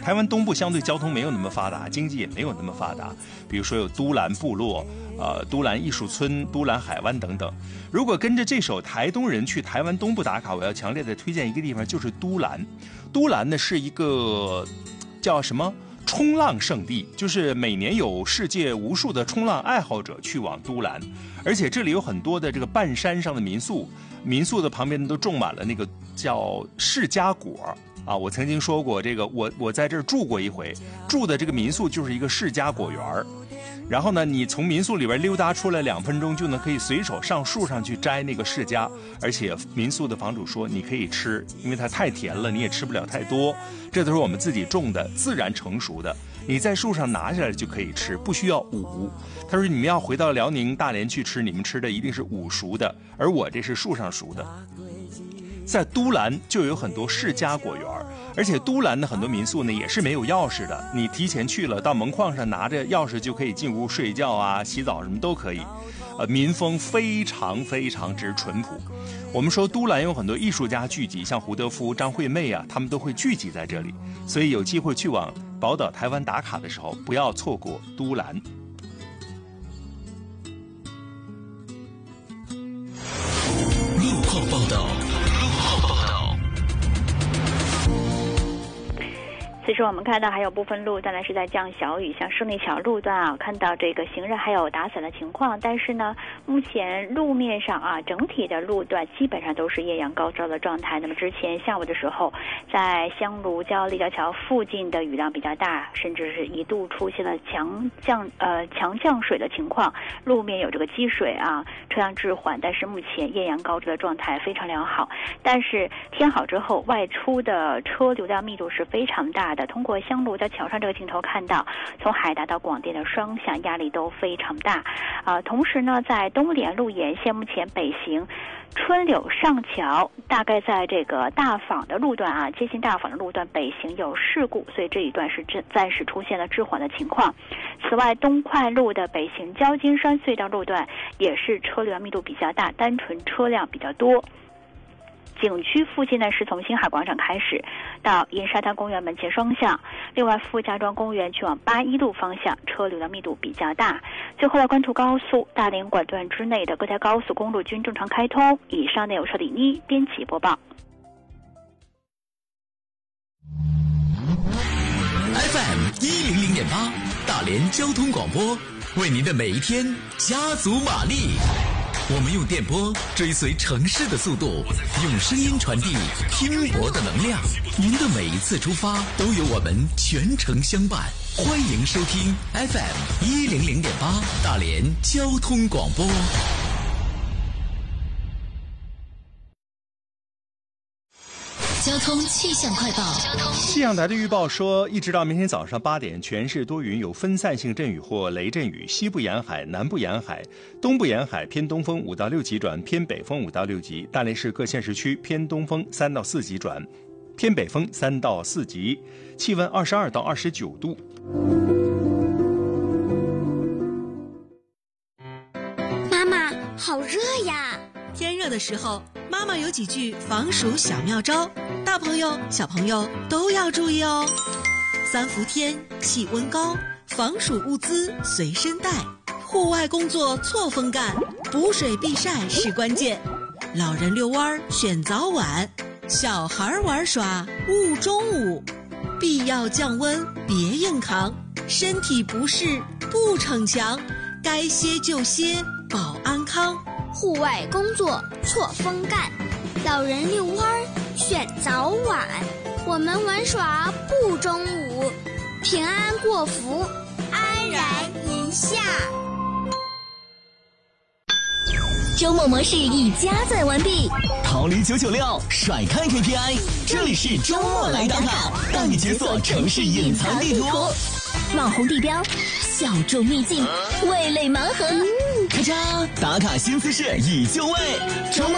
台湾东部相对交通没有那么发达，经济也没有那么发达，比如说有都兰部落、都兰艺术村、都兰海湾等等。如果跟着这首台东人去台湾东部打卡，我要强烈的推荐一个地方，就是都兰。都兰呢是一个叫什么冲浪圣地，就是每年有世界无数的冲浪爱好者去往都兰，而且这里有很多的这个半山上的民宿，民宿的旁边都种满了那个叫释迦果啊。我曾经说过，这个我在这儿住过一回，住的这个民宿就是一个释迦果园。然后呢，你从民宿里边溜达出来2分钟，就可以随手上树上去摘那个释迦，而且民宿的房主说你可以吃，因为它太甜了，你也吃不了太多。这都是我们自己种的，自然成熟的，你在树上拿下来就可以吃，不需要捂。他说你们要回到辽宁大连去吃，你们吃的一定是捂熟的，而我这是树上熟的。在都兰就有很多释迦果园，而且都兰的很多民宿呢也是没有钥匙的，你提前去了，到门框上拿着钥匙就可以进屋睡觉啊、洗澡什么都可以。民风非常非常之淳朴。我们说都兰有很多艺术家聚集，像胡德夫、张惠妹啊，他们都会聚集在这里，所以有机会去往宝岛台湾打卡的时候，不要错过都兰。 路况报道。 其实我们看到还有部分路段呢是在降小雨，像胜利桥路段啊，看到这个行人还有打伞的情况，但是呢，目前路面上啊，整体的路段基本上都是艳阳高照的状态。那么之前下午的时候，在香炉礁立交桥附近的雨量比较大，甚至是一度出现了强降水的情况，路面有这个积水啊，车辆滞缓。但是目前艳阳高照的状态非常良好，但是天好之后，外出的车流量密度是非常大的。通过香炉在桥上这个镜头看到，从海达到广电的双向压力都非常大。同时呢，在东连路沿线，目前北行春柳上桥，大概在这个大坊的路段啊，接近大坊的路段北行有事故，所以这一段是暂时出现了滞缓的情况。此外，东快路的北行交金山隧道路段也是车流密度比较大，单纯车辆比较多。景区附近呢是从星海广场开始到银沙滩公园门前双向，另外傅家庄公园去往81路方向车流的密度比较大。最后，关途高速大连管段之内的各条高速公路均正常开通。以上内容是李妮编辑播报。 FM 100.8大连交通广播，为您的每一天加足马力。我们用电波追随城市的速度，用声音传递拼搏的能量。您的每一次出发都有我们全程相伴。欢迎收听 FM 100.8大连交通广播。 交通气象快报。 气象台的预报说，一直到明天早上8点，全市多云，有分散性阵雨或雷阵雨，西部沿海、南部沿海、东部沿海偏东风5到6级转偏北风5到6级，大连市各县市区偏东风3到4级转偏北风3到4级，气温22到29度。 妈妈，好热呀！ 天热的时候，妈妈有几句防暑小妙招，大朋友小朋友都要注意哦。3伏天，气温高，防暑物资随身带，户外工作错风干，补水避晒是关键。老人遛弯选早晚，小孩玩耍勿中午，必要降温别硬扛，身体不适不逞强，该歇就歇保安康。 户外工作错风干，老人遛弯选早晚，我们玩耍不中午，平安过福安然一下。 周末模式已加载完毕， 逃离996，甩开 KPI， 这里是周末来打卡，带你解锁城市隐藏地图。 网红地标，小众秘境，味蕾盲盒。 咔嚓，打卡新姿势已就位，周末